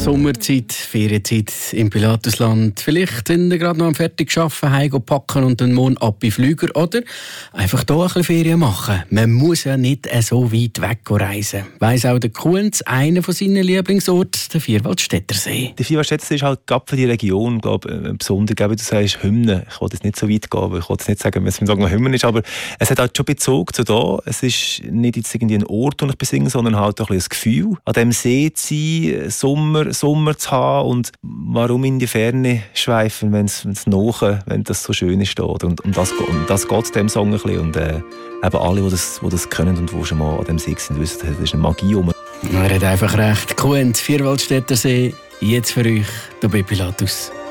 Sommerzeit, Ferienzeit im Pilatusland. Vielleicht sind ihr gerade noch am fertig arbeiten, heim packen und dann morgen ab in Flüger. Oder einfach hier ein bisschen Ferien machen. Man muss ja nicht so weit weg reisen. Weiss auch der Kunz, einer von seinen Lieblingsorten, der Vierwaldstättersee. Der Vierwaldstättersee ist halt gerade für die Region, glaube ich, besonders. Du sagst Hymne. Ich wollte jetzt nicht so weit gehen, aber ich wollte jetzt nicht sagen, was man sagen Hymne ist, aber es hat halt schon Bezug zu da. Es ist nicht jetzt irgendwie ein Ort, den ich besinge, sondern halt auch ein Gefühl, an dem See zu sein, Sommer zu haben und warum in die Ferne schweifen, wenn das so schön ist dort. Und das geht dem Song ein bisschen. Und eben alle, die das können und die schon mal an dem See sind, wissen, das ist eine Magie. Er hat einfach recht. Kunz, Vierwaldstättersee, jetzt für euch, der Pilatus.